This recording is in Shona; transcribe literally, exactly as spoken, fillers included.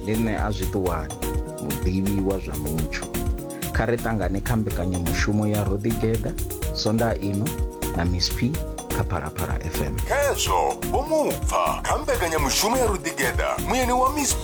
ine a zwi ṱuwani muḓivhi wa zwa mutsho. Kha ri ṱangane kha mbekanyamushumo ya Rodigeda sonda ino na Miss P kha Phalaphala F M. Khezwo vho mupfa kha mbekanyamushumo ya Rodigeda muyeni wa Miss